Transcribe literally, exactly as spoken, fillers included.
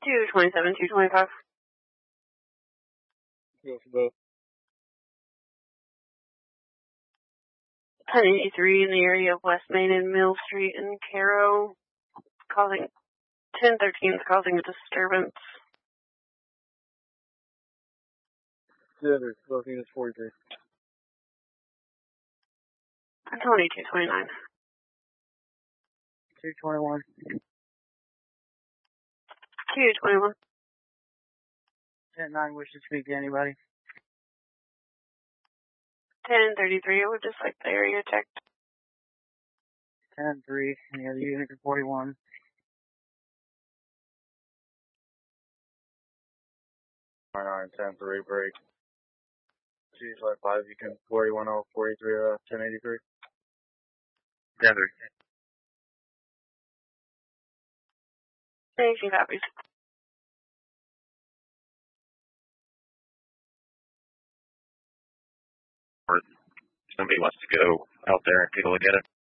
two twenty-seven, two twenty-five. Go for both. ten eighty-three in the area of West Main and Mill Street in Caro, causing ten thirteen is causing a disturbance. Standard, both units forty-three. Tony two twenty-nine. two twenty-one. two twenty-one. ten nine, wish to speak to anybody. ten thirty-three, I would just like the area checked. ten three, any other unit for forty-one. nine ten three, break. two five, you can forty-one oh forty-three, uh, ten eighty-three. ten three. Station copies. Somebody wants to go out there and take a look at it.